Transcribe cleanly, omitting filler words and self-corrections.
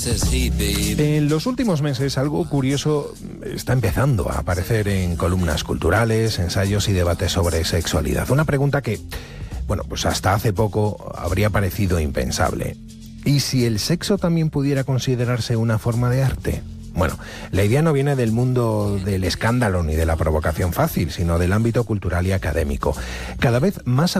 En los últimos meses algo curioso está empezando a aparecer en columnas culturales, ensayos y debates sobre sexualidad. Una pregunta que, bueno, pues hasta hace poco habría parecido impensable. ¿Y si el sexo también pudiera considerarse una forma de arte? Bueno, la idea no viene del mundo del escándalo ni de la provocación fácil, sino del ámbito cultural y académico. Cada vez más